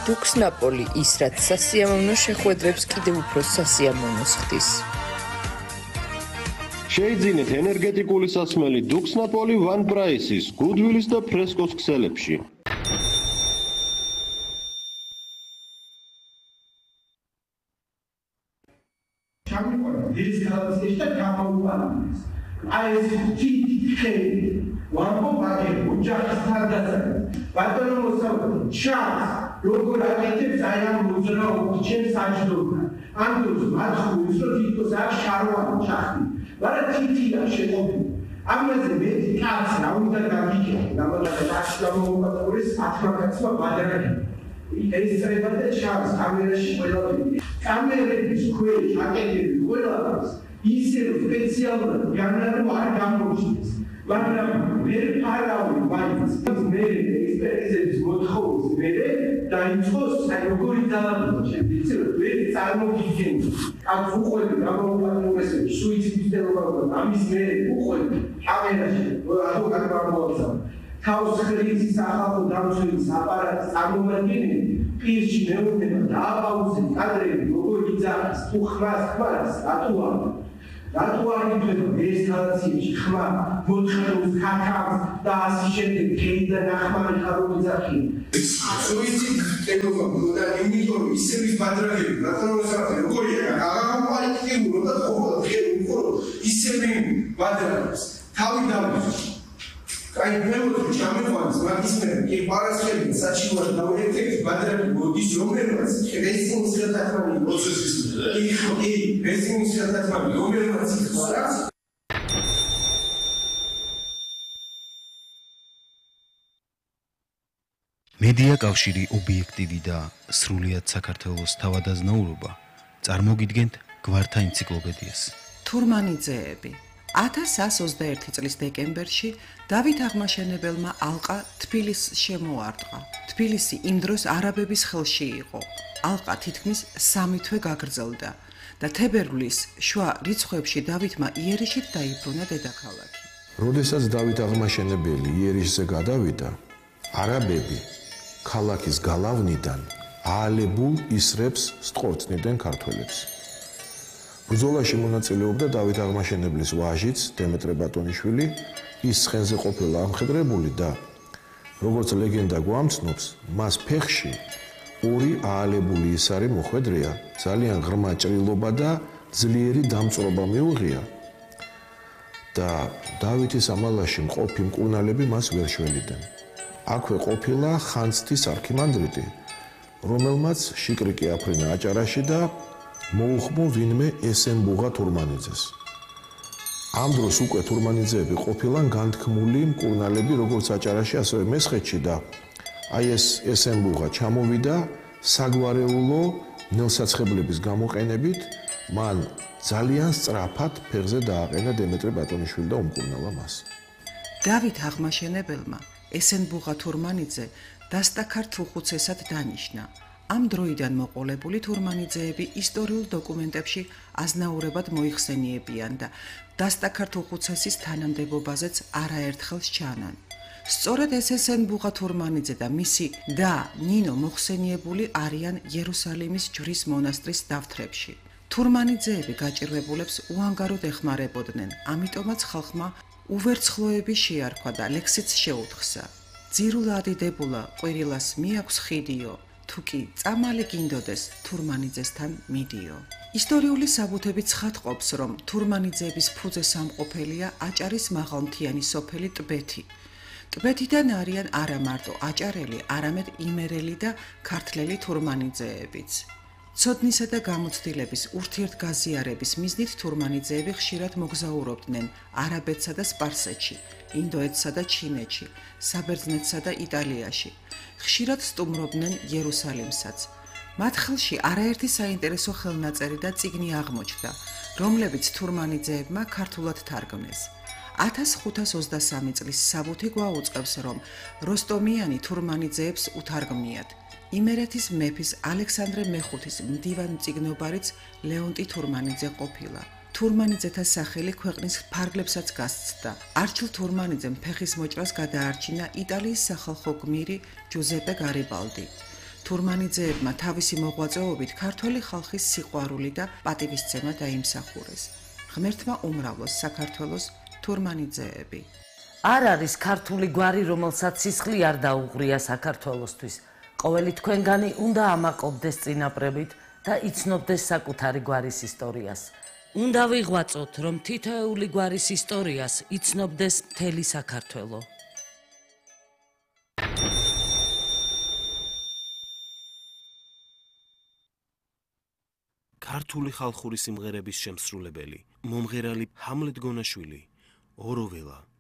დუქსნაპოლი ის რაც სასიამოვნო შეხვედრებს კიდევ უფრო სასიამოვნოს ხდის. შეიძინეთ ენერგეტიკული სასმელი დუქსნაპოლი ვან პრაისის, გუდვილის და ფრესკოს ქსელებში. This conversation გამოუყენეს. აი ეს თითქე ვარბობაგი უჯახსთადაზე. ბატონო მოსაუბრე, ჩანს როგორ აკეთებს აი ამ მოძრაობას ჩემს საჯდომთან. ამ დროს მათ ხურის რო თითქოს არ შარვანი ჩახდი. მაგრამ თითია შეყოფილი. ამაზე მეტი კაცს რა უნდა გაგიჭირო, გამოდადა ტაში გამოუყენეს ათმაკაცმა ბადრაკი. ეს წრებადა ჩანს კამერაში ყველაფერი. კამერების ქვეშ აკეთებს ყველაფერს ისე სპეციალურად განარო არ გამოჩნდეს. მაგრამ ვერ ფარავი მაინც მე ექსპერტიზების მოთხოვნის მერე დაიწყოს აი როგორი ძალადობა შემიძლია რომ ვერ წარმოგიდგენთ. კაც უყვები გამოუყენეს სუიციდისტელობა ამის მერე უყვები კამერაში ადვოკატი გამოაცხადა. თავს ხრის სახალხო დამცველის აპარატის წარმომადგენელი პირში მეუბნება დააბაუზეთ კადრები როგორ იძახის თუ ხმას ხმას რატო არ ითვლება ესკალაციაში ხმა მოთხოვნს ქაქავს და ასე შემდეგ ქეიდან ახმარი ხარო იძახი სუიციდისტელობა და იმიტომ ისევის ბადრაგები რატომ როგორია აღარ და ხოლმე ხეურო ისევი ბადრაგებს თავი დავიწყო Ai preocupați oamenii, magis mea, că paraschiul saciuar la un efect badră bodiș omenați, că restul sănătate ei restul sănătate omenați, xarați მედია კავშირი ობიექტივი და სრულიად საქართველოს თავადაზნაურობა წარმოგიდგენთ გვართა ენციკლოპედიას. თურმანიძეები 1121 წლის დეკემბერში დავით აღმაშენებელმა ალყა თბილისს შემოარტყა. თბილისი იმ დროს არაბების ხელში იყო. ალყა თითქმის 3 თვე გაგრძელდა და თებერვლის შუა რიცხვებში დავითმა იერიშით დაიბრუნა დედაქალაქი. როდესაც დავით აღმაშენებელი იერიშზე გადავიდა, არაბები ქალაქის გალავნიდან აალებულ ისრებს სტყორწნიდნენ ქართველებს. ბრძოლაში მონაწილეობდა დავით აღმაშენებლის ვაჟიც დემეტრე ბატონიშვილი, ის ცხენზე ყოფილა ამხედრებული და როგორც ლეგენდა გვამცნობს, მას ფეხში 2 აალებული ისარი მოხვედრია, ძალიან ღრმა ჭრილობა და ძლიერი დამწვრობა მიუღია და დავითის ამალაში მყოფი მკურნალები მას ვერ შველიდნენ. აქვე ყოფილა ხანძთის არქიმანდრიტი, რომელმაც შიკრიკი აფრინა აჭარაში და მოუხმო ვინმე ესენბუღა თურმანიძეს. ამ დროს უკვე თურმანიძეები ყოფილან განთქმული მკურნალები როგორც აჭარაში, ასევე მესხეთში და აი ეს ესენბუღა ჩამოვიდა საგვარეულო ნელსაცხებლების გამოყენებით, მან ძალიან სწრაფად ფეხზე დააყენა დემეტრე ბატონიშვილი და უმკურნალა მას. დავით აღმაშენებელმა ესენბუღა თურმანიძე დასტაქარ თუხუცესად დანიშნა. ამ დროიდან მოყოლებული თურმანიძეები ისტორიულ დოკუმენტებში აზნაურებად მოიხსენიებიან და დასტაქარ თუხუცესის თანამდებობაზეც არაერთხელ სჩანან. სწორედ ეს ესენბუღა თურმანიძე და მისი და ნინო მოხსენიებული არიან იერუსალიმის ჯვრის მონასტრის დავთრებში. თურმანიძეები გაჭირვებულებს უანგაროდ ეხმარებოდნენ, ამიტომაც ხალხმა უვერცხლოები შეარქვა და ლექსიც შეუთხსა. ძირულა ადიდებულა ყვირილას მიაქვს ხიდიო, თუკი წამალი გინდოდეს თურმანიძესთან მიდიო. ისტორიული საბუთები ცხადყოფს, რომ თურმანიძეების ფუძე სამყოფელია აჭარის მაღალმთიანი სოფელი ტბეთი. ტბეთიდან არიან არა მარტო აჭარელი, არამედ იმერელი და ქართლელი თურმანიძეებიც. ცოდნისა და გამოცდილების ურთიერთგაზიარების მიზნით თურმანიძეები ხშირად მოგზაურობდნენ არაბეთსა და სპარსეთში, ინდოეთსა და ჩინეთში, საბერძნეთსა და იტალიაში. ხშირად სტუმრობდნენ იერუსალიმსაც. მათ ხელში არაერთი საინტერესო ხელნაწერი და წიგნი აღმოჩნდა, რომლებიც თურმანიძეებმა ქართულად თარგმნეს. 1523 წლის საბუთი გვაუწყებს, რომ როსტომიანი თურმანიძეებს უთარგმნიათ. იმერეთის მეფის ალექსანდრე მეხუთის მდივანმწიგნობარიც ლეონტი თურმანიძე ყოფილა. თურმანიძეთა სახელი ქვეყნის ფარგლებსაც გასცდა. არჩილ თურმანიძემ ფეხის მოჭრას გადაარჩინა იტალიის სახალხო გმირი ჯუზეპე გარიბალდი. თურმანიძეებმა თავისი მოღვაწეობით ქართველი ხალხის სიყვარული და პატივისცემა დაიმსახურეს. ღმერთმა უმრავლოს საქართველოს თურმანიძეები. არ არის ქართული გვარი, რომელსაც სისხლი არ დაუღრია საქართველოსთვის. ყოველი თქვენგანი უნდა ამაყობდეს წინაპრებით და იცნობდეს საკუთარი გვარის ისტორიას. უნდა ვიღვაწოთ, რომ თითოეული გვარის ისტორიას იცნობდეს მთელი საქართველო. ქართული ხალხური სიმღერების შემსრულებელი, მომღერალი ჰამლეტ გონაშვილი, ოროველა